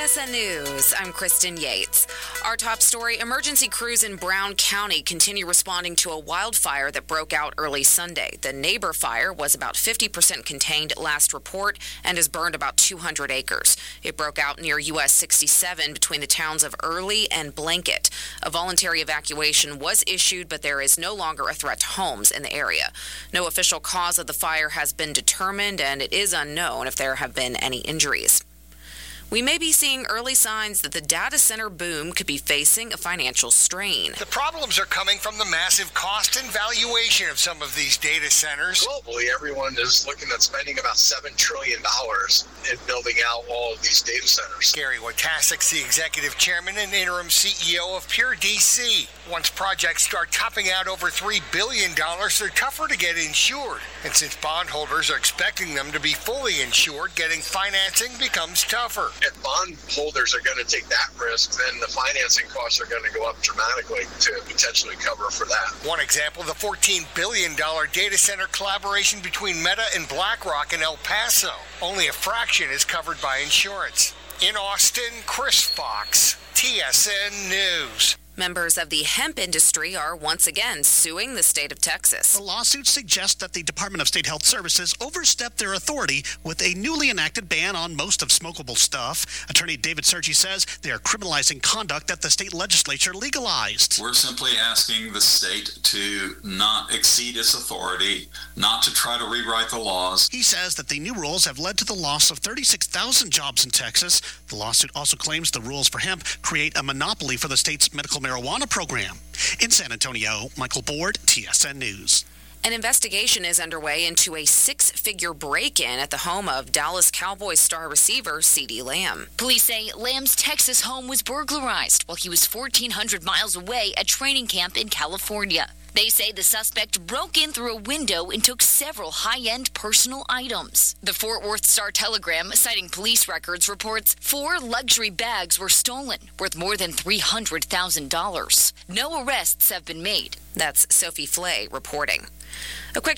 TSN News, I'm Kristen Yates. Our top story, emergency crews in Brown County continue responding to a wildfire that broke out early Sunday. The neighbor fire was about 50% contained last report and has burned about 200 acres. It broke out near US 67 between the towns of Early and Blanket. A voluntary evacuation was issued, but there is no longer a threat to homes in the area. No official cause of the fire has been determined, and it is unknown if there have been any injuries. We may be seeing early signs that the data center boom could be facing a financial strain. The problems are coming from the massive cost and valuation of some of these data centers. Globally, everyone is looking at spending about $7 trillion in building out all of these data centers. Gary Watasek, the executive chairman and interim CEO of Pure DC. Once projects start topping out over $3 billion, they're tougher to get insured. And since bondholders are expecting them to be fully insured, getting financing becomes tougher. If bondholders are going to take that risk, then the financing costs are going to go up dramatically to potentially cover for that. One example, the $14 billion data center collaboration between Meta and BlackRock in El Paso. Only a fraction is covered by insurance. In Austin, Chris Fox, TSN News. Members of the hemp industry are once again suing the state of Texas. The lawsuit suggests that the Department of State Health Services overstepped their authority with a newly enacted ban on most of smokable stuff. Attorney David Sergi says they are criminalizing conduct that the state legislature legalized. We're simply asking the state to not exceed its authority, not to try to rewrite the laws. He says that the new rules have led to the loss of 36,000 jobs in Texas. The lawsuit also claims the rules for hemp create a monopoly for the state's medical marijuana program. In San Antonio, Michael Board, TSN News. An investigation is underway into a six-figure break-in at the home of Dallas Cowboys star receiver CeeDee Lamb. Police say Lamb's Texas home was burglarized while he was 1,400 miles away at training camp in California. They say the suspect broke in through a window and took several high-end personal items. The Fort Worth Star-Telegram, citing police records, reports 4 luxury bags were stolen, worth more than $300,000. No arrests have been made. That's Sophie Flay reporting. A quick